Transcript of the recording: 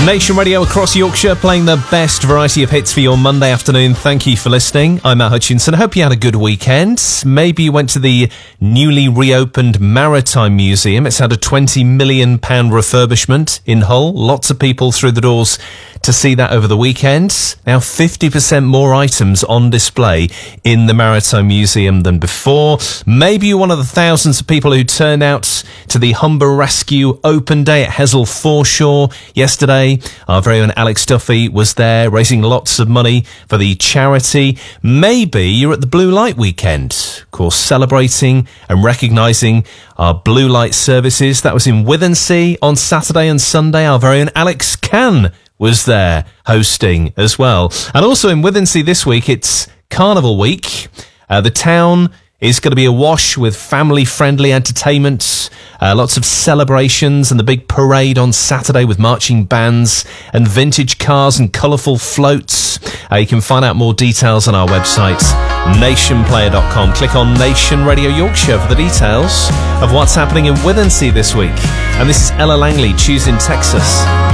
Nation Radio across Yorkshire, playing the best variety of hits for your Monday afternoon. Thank you for listening. I'm Matt Hutchinson. I hope you had a good weekend. Maybe you went to the newly reopened Maritime Museum. It's had a £20 million refurbishment in Hull. Lots of people through the doors to see that over the weekend. Now 50% more items on display in the Maritime Museum than before. Maybe you're one of the thousands of people who turned out to the Humber Rescue Open Day at Hessle Foreshore yesterday. Our very own Alex Duffy was there, raising lots of money for the charity. Maybe you're at the Blue Light weekend, of course, celebrating and recognising our Blue Light services. That was in Withensea on Saturday and Sunday. Our very own Alex Cann was there hosting as well. And also in Withensea this week, it's Carnival Week. The town is going to be awash with family-friendly entertainment, lots of celebrations, and the big parade on Saturday with marching bands and vintage cars and colourful floats. You can find out more details on our website, nationplayer.com. Click on Nation Radio Yorkshire for the details of what's happening in Withensea this week. And this is Ella Langley, Choosing Texas.